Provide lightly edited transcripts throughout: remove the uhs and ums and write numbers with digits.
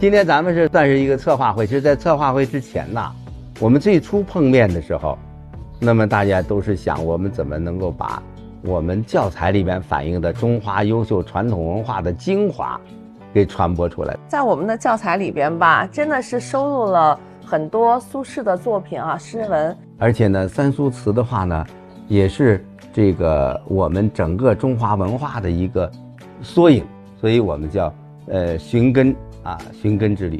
今天咱们是算是一个策划会，其实在策划会之前呢，我们最初碰面的时候，那么大家都是想我们怎么能够把我们教材里边反映的中华优秀传统文化的精华给传播出来。 在我们的教材里边吧，真的是收录了很多苏轼的作品啊，诗文。 而且呢，三苏词的话呢，也是这个我们整个中华文化的一个缩影，所以我们叫寻根啊，寻根之旅。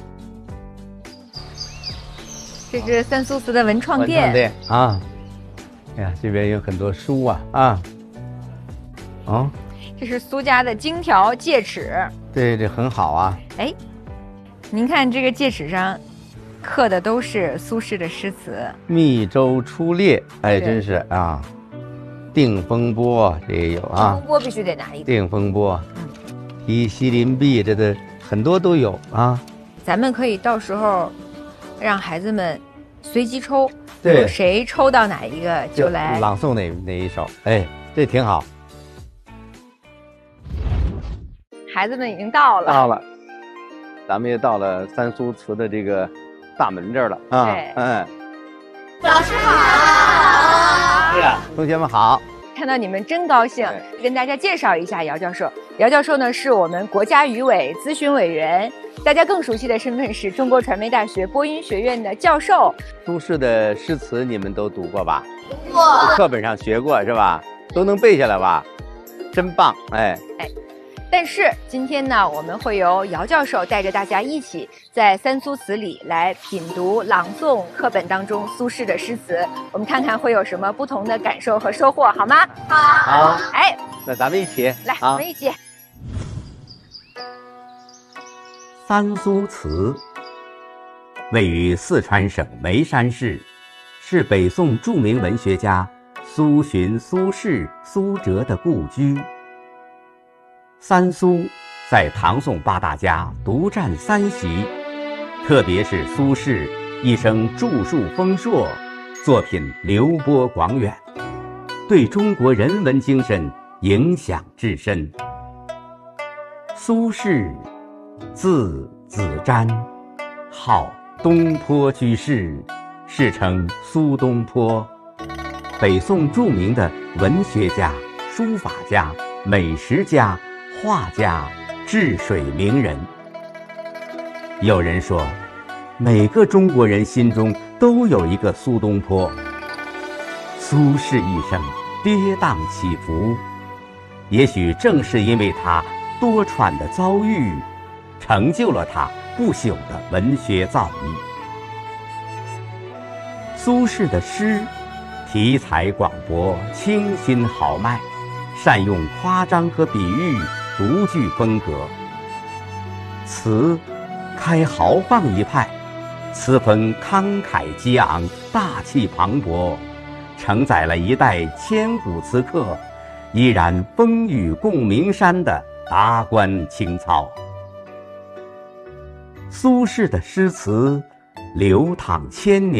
这是三苏词的文创店啊，哎呀，这边有很多书啊，哦， 这是苏家的金条戒尺， 对，这很好啊。 哎，您看这个戒尺上刻的都是苏轼的诗词， 密州出猎，哎，真是啊。定风波这也有啊， 定风波必须得拿一个。 定风波，题西林壁，这的很多都有啊。 咱们可以到时候让孩子们随机抽， 对， 谁抽到哪一个就来朗诵哪一首，哎，这挺好。 孩子们已经到了， 咱们也到了三苏词的这个大门这儿了啊。 对， 老师好。 是啊，同学们好。 看到你们真高兴，跟大家介绍一下姚教授。姚教授呢是我们国家语委咨询委员，大家更熟悉的身份是中国传媒大学播音学院的教授。 苏轼的诗词你们都读过吧？ 读过， 课本上学过是吧？都能背下来吧？真棒！哎。 但是今天呢，我们会由姚教授带着大家一起在三苏词里来品读、朗诵课本当中苏轼的诗词，我们看看会有什么不同的感受和收获，好吗？ 好， 哎， 那咱们一起来，我们一起。 三苏词位于四川省眉山市，是北宋著名文学家苏洵、苏轼、苏辙的故居。三苏在唐宋八大家独占三席，特别是苏轼一生著述丰硕，作品流播广远，对中国人文精神影响至深。苏轼字子瞻，号东坡居士，世称苏东坡，北宋著名的文学家、书法家、美食家、画家、治水名人。有人说，每个中国人心中都有一个苏东坡。苏轼一生跌宕起伏，也许正是因为他多舛的遭遇，成就了他不朽的文学造诣。苏轼的诗题材广博，清新豪迈，善用夸张和比喻，独具风格。词开豪放一派，词风慷慨激昂，大气磅礴，承载了一代千古词客依然风雨共鸣山的达观情操。苏轼的诗词流淌千年。